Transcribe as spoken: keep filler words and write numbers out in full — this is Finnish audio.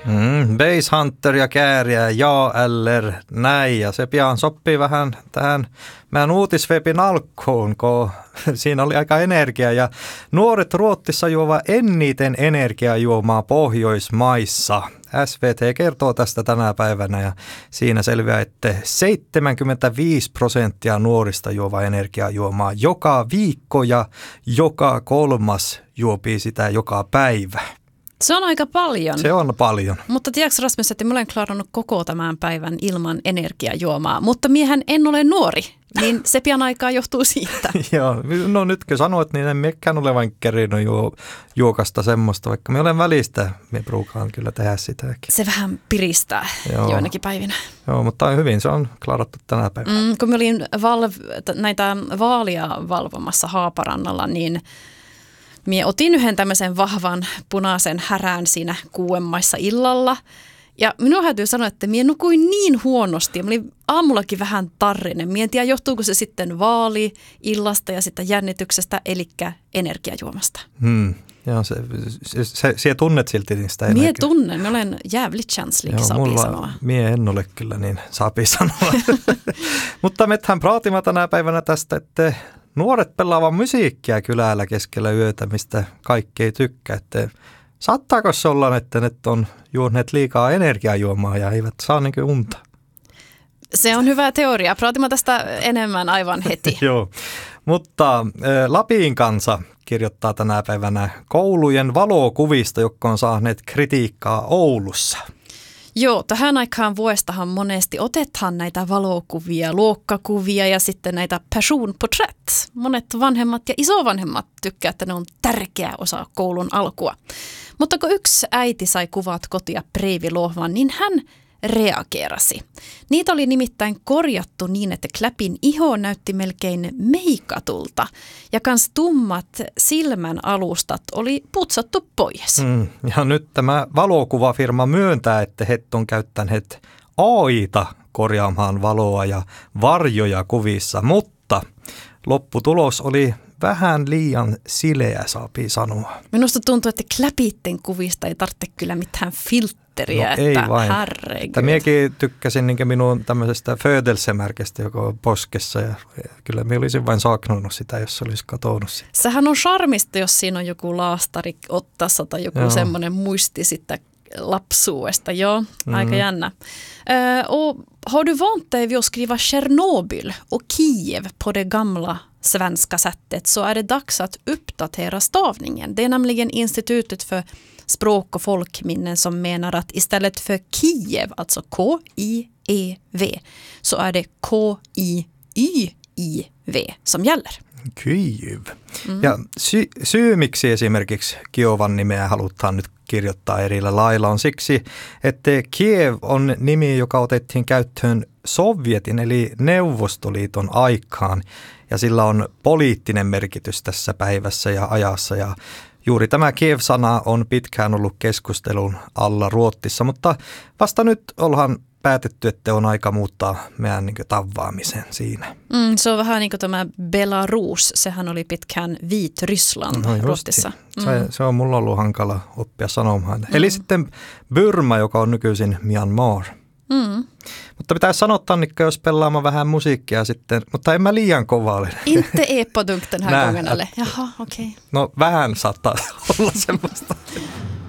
Mm, Base Hunter ja kääriä, ja eller näin. Ja se pian sopii vähän tähän meidän uutiswebin alkuun, kun siinä oli aika energiaa. Ja nuoret Ruotsissa juova eniten energiajuomaa Pohjoismaissa. S V T kertoo tästä tänä päivänä ja siinä selviää, että seitsemänkymmentäviisi prosenttia nuorista juova energiajuomaa joka viikko ja joka kolmas juopii sitä joka päivä. Se on aika paljon. Se on paljon. Mutta tiedätkö Rasmus, että mä olen klarannut koko tämän päivän ilman energiajuomaa, mutta miehän en ole nuori, niin se pian aikaa johtuu siitä. Joo, no nyt kun sanoit, niin en miekään ole vain kerinyt juo, juokasta semmoista, vaikka me olen välistä, me ruukaan kyllä tehdä sitäkin. Se vähän piristää Joo. joinakin päivinä. Joo, mutta hyvin se on klarattu tänä päivänä. Mm, kun me olin valv- näitä vaalia valvomassa Haaparannalla, niin minä otin yhden tämmöisen vahvan punaisen härän siinä kuuemmaissa illalla. Ja minun täytyy sanoa, että minä nukuin niin huonosti. Minä olin aamullakin vähän tarrinen. Minä en tiedä, johtuuko se sitten vaali-illasta ja sitten jännityksestä, eli energiajuomasta. Hmm. Joo, se, se, se, se tunnet silti niistä energiaa. Minä tunnen. Minä olen jävligt känslig, saapii sanoa. Minä en ole kyllä, niin saapii sanoa. Mutta mehän praatimme tänä päivänä tästä, että nuoret pelaavat musiikkia kylällä keskellä yötä, mistä kaikki ei tykkää. Että saattaako se olla, että ne on juoneet liikaa energiajuomaa ja eivät saa niin unta? Se on hyvä teoria. Praatimme tästä enemmän aivan heti. Joo, mutta ä, Lapin kansa kirjoittaa tänä päivänä koulujen valokuvista, jotka on saaneet kritiikkaa Oulussa. Joo, tähän aikaan vuodestahan monesti otetaan näitä valokuvia, luokkakuvia ja sitten näitä personporträtt. Monet vanhemmat ja isovanhemmat tykkää, että ne on tärkeä osa koulun alkua. Mutta kun yksi äiti sai kuvat kotia preivilohvan, niin hän reagerasi. Niitä oli nimittäin korjattu niin, että Kläpin iho näytti melkein meikatulta ja kans tummat silmän alustat oli putsattu pois. Mm, ja nyt tämä valokuvafirma myöntää, että he on käyttäneet A I:ta korjaamaan valoa ja varjoja kuvissa, mutta lopputulos oli vähän liian sileä, saapii sanoa. Minusta tuntuu, että Kläpitten kuvista ei tarvitse kyllä mitään filtteriä, no, että ei vain. Herregud. Miekin tykkäsin niin minun tämmöisestä födelsemärkestä, joka on poskessa ja kyllä minä olisin vain saaknunut sitä, jos se olisi katonut sitä. Sehän on charmista, jos siinä on joku laastari ottassa tai joku Joo. semmoinen muisti sitten lapsuudesta. Joo, mm-hmm. aika jännä. Uh, och har du vant dig vid att skriva Tjernobyl och Kiev på det gamla svenska sättet så är det dags att uppdatera stavningen. Det är nämligen Institutet för språk och folkminnen som menar att istället för Kiev, alltså K I E V, så är det K I Y I V som gäller. Kyiv. Mm. Ja sy- syy, miksi esimerkiksi Kiovan nimeä halutaan nyt kirjoittaa eri lailla, on siksi, että Kiev on nimi, joka otettiin käyttöön Sovjetin eli Neuvostoliiton aikaan ja sillä on poliittinen merkitys tässä päivässä ja ajassa ja juuri tämä Kiev-sana on pitkään ollut keskustelun alla Ruotsissa, mutta vasta nyt ollaan päätetty, että on aika muuttaa meidän niin kuin tavaamisen siinä. Mm, se on vähän niin kuin tämä Belarus, sehän oli pitkään Viit-Ryssland no Ruotsissa. Mm. Se, se on mulla ollut hankala oppia sanomaan. Mm. Eli sitten Burma, joka on nykyisin Myanmar. Mm. Mutta pitäisi sanoa, Tannikka, jos pelaamaan vähän musiikkia sitten, mutta en mä liian kovaa. Inte epädunkten här gången, eller? Jaha, okej. Okay. No vähän saattaa olla semmoista.